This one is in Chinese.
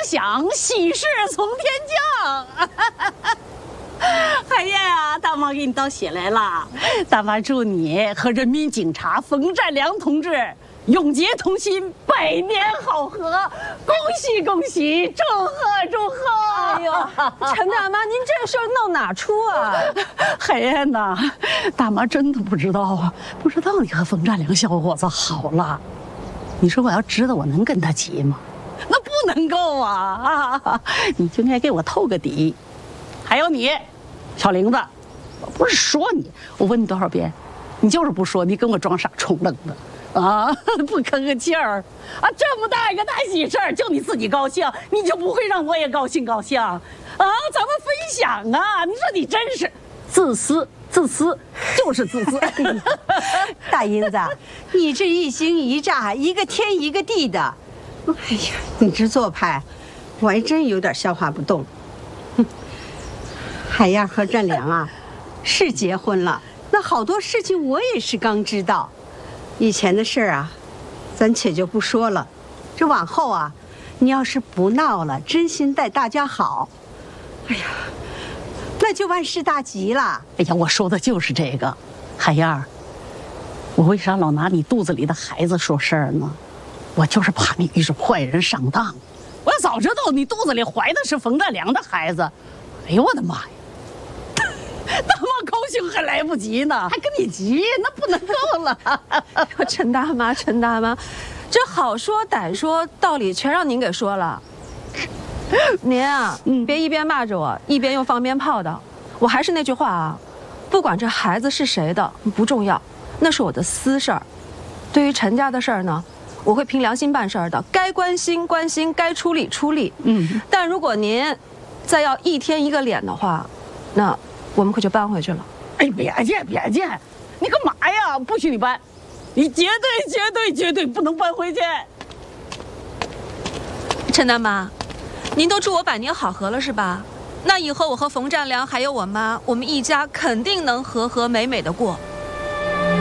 响，喜事从天降。海燕啊，大妈给你道喜来了。大妈祝你和人民警察冯占良同志永结同心，百年好合，恭喜恭喜，祝贺祝贺！ 哎呦，陈大妈，您这事儿闹哪出啊？ 海燕呐，大妈真的不知道啊，不知道你和冯占良小伙子好了。你说我要知道，我能跟他急吗？那不能够啊！你就应该给我透个底。还有你，小玲子，我不是说你，我问你多少遍，你就是不说，你跟我装傻充愣的啊，不吭个气儿啊！这么大一个大喜事儿，就你自己高兴，你就不会让我也高兴啊？咱们分享啊！你说你真是自私，就是自私。 大英子，你这一惊一乍，一个天一个地的，哎呀，你这做派，我还真有点消化不动。海燕和占良啊，是结婚了，那好多事情我也是刚知道。以前的事啊，咱且就不说了。这往后啊，你要是不闹了，真心待大家好，哎呀，那就万事大吉了。 哎呀，我说的就是这个，海燕儿，我为啥老拿你肚子里的孩子说事儿呢？我就是怕你遇上坏人上当。我要早知道你肚子里怀的是冯占良的孩子，哎呦我的妈呀！大妈高兴还来不及呢，还跟你急，那不能够了。 陈大妈，这好说歹说，道理全让您给说了。您啊，别一边骂着我，一边又放鞭炮的。我还是那句话啊，不管这孩子是谁的不重要，那是我的私事儿。对于陈家的事儿呢，我会凭良心办事儿的，该关心关心，该出力出力。但如果您再要一天一个脸的话，那我们可就搬回去了。 哎，别介，你干嘛呀？不许你搬，你绝对不能搬回去。 陈大妈，您都祝我百年好合了是吧？那以后我和冯占良还有我妈，我们一家肯定能和和美美的过。